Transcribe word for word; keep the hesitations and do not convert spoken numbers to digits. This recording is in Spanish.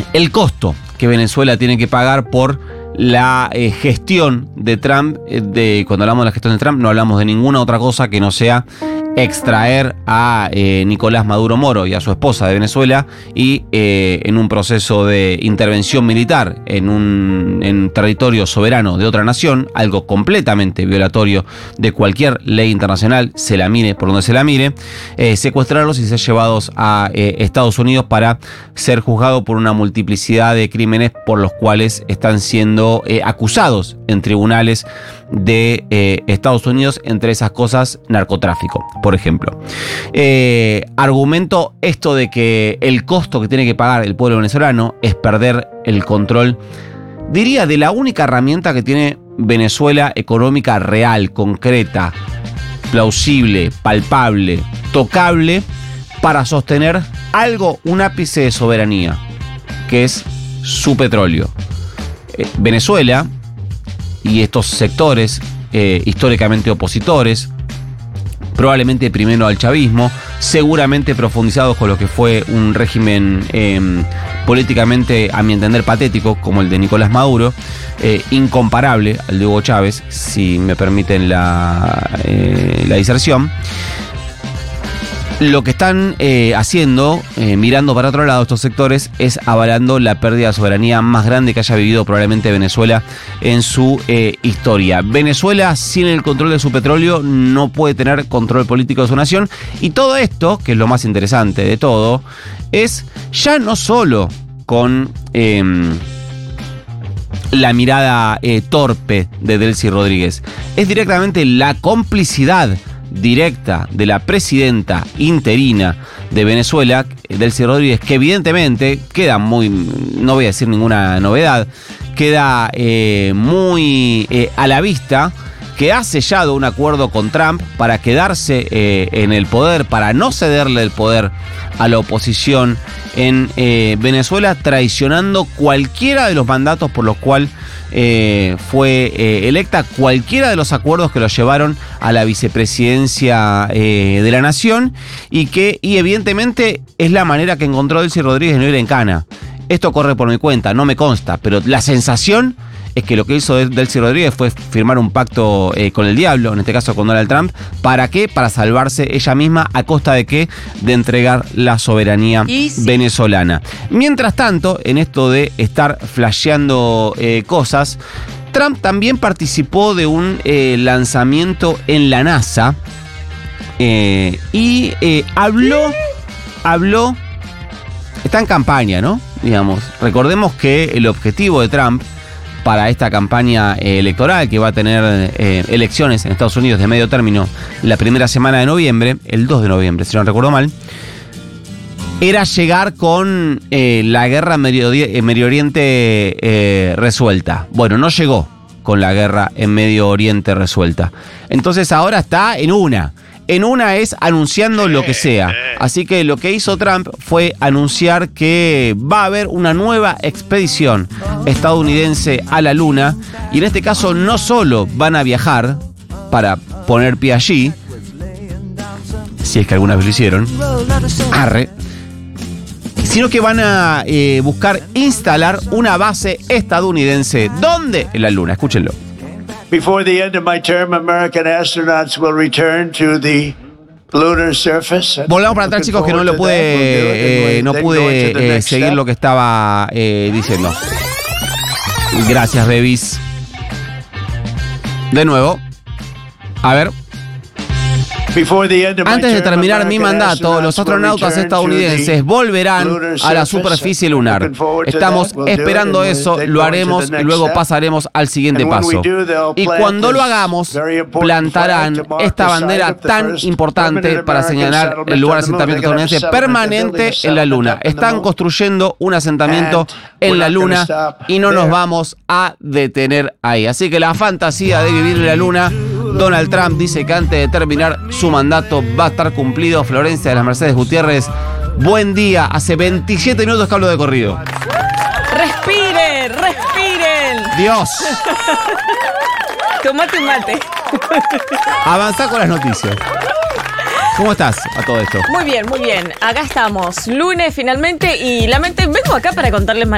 el costo que Venezuela tiene que pagar por la eh, gestión de Trump. Eh, de, cuando hablamos de la gestión de Trump, no hablamos de ninguna otra cosa que no sea extraer a eh, Nicolás Maduro Moro y a su esposa de Venezuela y eh, en un proceso de intervención militar en un en territorio soberano de otra nación, algo completamente violatorio de cualquier ley internacional, se la mire por donde se la mire, eh, secuestrarlos y ser llevados a eh, Estados Unidos para ser juzgados por una multiplicidad de crímenes por los cuales están siendo eh, acusados en tribunales de eh, Estados Unidos, entre esas cosas narcotráfico, por ejemplo. Eh, argumento esto de que el costo que tiene que pagar el pueblo venezolano es perder el control, diría, de la única herramienta que tiene Venezuela económica real, concreta, plausible, palpable, tocable, para sostener algo, un ápice de soberanía, que es su petróleo. Eh, Venezuela y estos sectores eh, históricamente opositores, probablemente primero al chavismo, seguramente profundizados con lo que fue un régimen eh, políticamente, a mi entender, patético, como el de Nicolás Maduro, eh, incomparable al de Hugo Chávez, si me permiten la, eh, la diserción. Lo que están eh, haciendo, eh, mirando para otro lado estos sectores, es avalando la pérdida de soberanía más grande que haya vivido probablemente Venezuela en su eh, historia. Venezuela, sin el control de su petróleo, no puede tener control político de su nación. Y todo esto, que es lo más interesante de todo, es ya no solo con eh, la mirada eh, torpe de Delcy Rodríguez, es directamente la complicidad directa de la presidenta interina de Venezuela, Delcy Rodríguez, que evidentemente queda muy, no voy a decir ninguna novedad, queda eh, muy eh, a la vista, que ha sellado un acuerdo con Trump para quedarse eh, en el poder, para no cederle el poder a la oposición en eh, Venezuela, traicionando cualquiera de los mandatos por los cuales eh, fue eh, electa, cualquiera de los acuerdos que lo llevaron a la vicepresidencia eh, de la nación, y que y evidentemente es la manera que encontró Delcy Rodríguez de no ir en cana. Esto corre por mi cuenta, no me consta, pero la sensación es que lo que hizo Delcy Rodríguez fue firmar un pacto eh, con el diablo, en este caso con Donald Trump. ¿Para qué? Para salvarse ella misma. ¿A costa de qué? De entregar la soberanía sí. venezolana. Mientras tanto, en esto de estar flasheando eh, cosas, Trump también participó de un eh, lanzamiento en la NASA eh, y eh, habló, habló, está en campaña, ¿no? Digamos, recordemos que el objetivo de Trump para esta campaña eh, electoral, que va a tener eh, elecciones en Estados Unidos de medio término la primera semana de noviembre, el dos de noviembre, si no recuerdo mal, era llegar con eh, la guerra en Medio, Medio Oriente eh, resuelta. Bueno, no llegó con la guerra en Medio Oriente resuelta. Entonces ahora está en una. En una es anunciando lo que sea. Así que lo que hizo Trump fue anunciar que va a haber una nueva expedición estadounidense a la Luna. Y en este caso no solo van a viajar para poner pie allí, si es que alguna vez lo hicieron, arre, sino que van a eh, buscar instalar una base estadounidense. ¿Dónde? En la Luna. Escúchenlo. Before the end of my term, American astronauts will return to the lunar surface. Volvamos para atrás, chicos, que no lo pude, eh, no pude eh, seguir lo que estaba eh, diciendo. Gracias, babies. De nuevo. A ver. Antes de terminar mi mandato, los astronautas estadounidenses volverán a la superficie lunar. Estamos esperando eso, lo haremos y luego pasaremos al siguiente paso. Y cuando lo hagamos, plantarán esta bandera tan importante para señalar el lugar de asentamiento estadounidense permanente en la Luna. Están construyendo un asentamiento en la Luna y no nos vamos a detener ahí. Así que la fantasía de vivir en la Luna, Donald Trump dice que antes de terminar su mandato va a estar cumplido. Florencia de las Mercedes Gutiérrez, buen día. Hace veintisiete minutos que hablo de corrido. ¡Respiren! ¡Respiren! ¡Dios! Tomate un mate. Avanzá con las noticias. ¿Cómo estás a todo esto? Muy bien, muy bien. Acá estamos. Lunes finalmente y la mente vengo acá para contarles